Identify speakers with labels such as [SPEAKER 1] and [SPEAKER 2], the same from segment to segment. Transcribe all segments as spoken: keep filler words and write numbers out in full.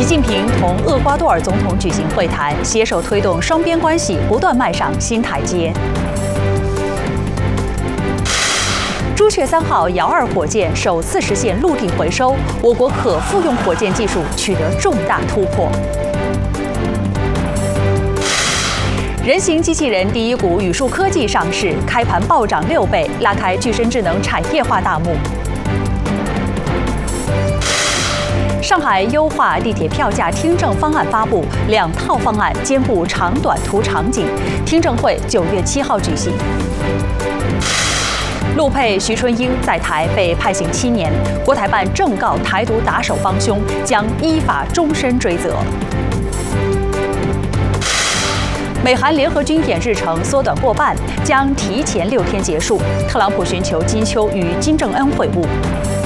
[SPEAKER 1] 习近平同厄瓜多尔总统举行会谈，携手推动双边关系不断迈上新台阶。朱雀三号遥二火箭首次实现陆地回收，我国可复用火箭技术取得重大突破。人形机器人第一股语数科技上市，开盘暴涨六倍，拉开具身智能产业化大幕。上海优化地铁票价听证方案发布，两套方案兼顾长短途场景，听证会九月七号举行。陆配徐春英在台被判刑七年，国台办正告台独打手帮凶，将依法终身追责。美韩联合军演日程缩短过半，将提前六天结束。特朗普寻求金秋与金正恩会晤。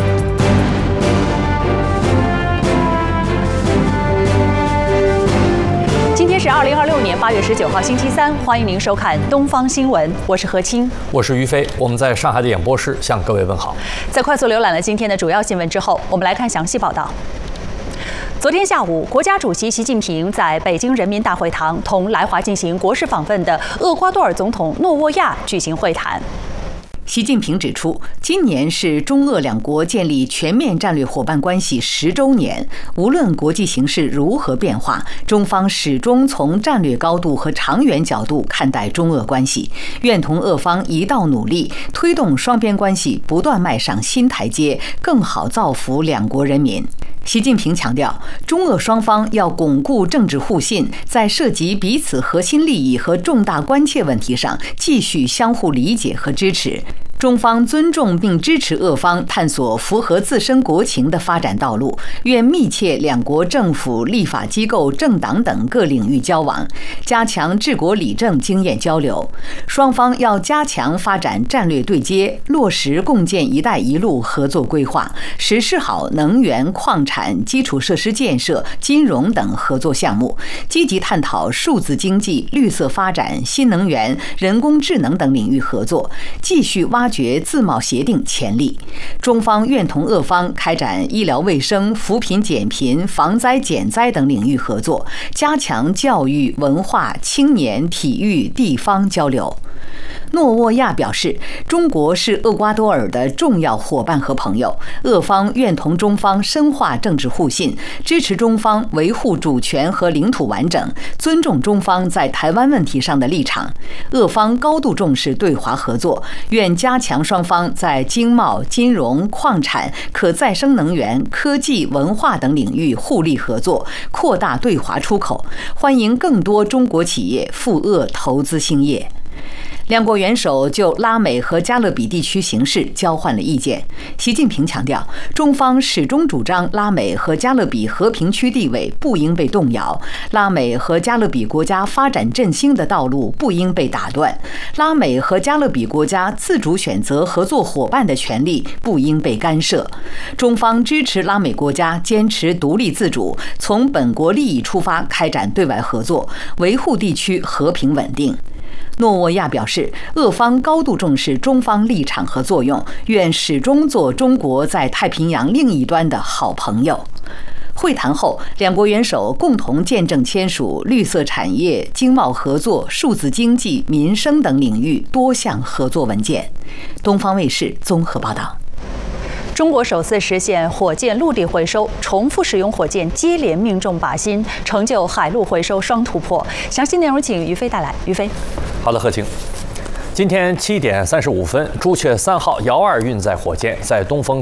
[SPEAKER 1] 今天是二零二六年八月十九号星期三，欢迎您收看东方新闻，我是何清，
[SPEAKER 2] 我是于飞，我们在上海的演播室向各位问好。
[SPEAKER 1] 在快速浏览了今天的主要新闻之后，我们来看详细报道。昨天下午，国家主席习近平在北京人民大会堂同来华进行国事访问的厄瓜多尔总统诺沃亚举行会谈。
[SPEAKER 3] 习近平指出，今年是中俄两国建立全面战略伙伴关系十周年。无论国际形势如何变化，中方始终从战略高度和长远角度看待中俄关系，愿同俄方一道努力，推动双边关系不断迈上新台阶，更好造福两国人民。习近平强调，中俄双方要巩固政治互信，在涉及彼此核心利益和重大关切问题上继续相互理解和支持。中方尊重并支持俄方探索符合自身国情的发展道路，愿密切两国政府、立法机构、政党等各领域交往，加强治国理政经验交流。双方要加强发展战略对接，落实共建“一带一路”合作规划，实施好能源、矿产、基础设施建设、金融等合作项目，积极探讨数字经济、绿色发展、新能源、人工智能等领域合作，继续挖挖掘自贸协定潜力。中方愿同俄方开展医疗卫生、扶贫减贫、防灾减灾等领域合作，加强教育、文化、青年、体育、地方交流。诺沃亚表示，中国是厄瓜多尔的重要伙伴和朋友，俄方愿同中方深化政治互信，支持中方维护主权和领土完整，尊重中方在台湾问题上的立场。俄方高度重视对华合作，愿加强双方在经贸、金融、矿产、可再生能源、科技、文化等领域互利合作，扩大对华出口，欢迎更多中国企业赴俄投资兴业。两国元首就拉美和加勒比地区形势交换了意见。习近平强调，中方始终主张拉美和加勒比和平区地位不应被动摇，拉美和加勒比国家发展振兴的道路不应被打断，拉美和加勒比国家自主选择合作伙伴的权利不应被干涉。中方支持拉美国家坚持独立自主，从本国利益出发开展对外合作，维护地区和平稳定。诺沃亚表示，俄方高度重视中方立场和作用，愿始终做中国在太平洋另一端的好朋友。会谈后，两国元首共同见证签署绿色产业、经贸合作、数字经济、民生等领域多项合作文件。东方卫视综合报道。
[SPEAKER 1] 中国首次实现火箭陆地回收，重复使用火箭接连命中靶心，成就海陆回收双突破。详细内容请于飞带来。于飞，
[SPEAKER 2] 好的，何晴。今天七点三十五分，朱雀三号遥二运载火箭在东风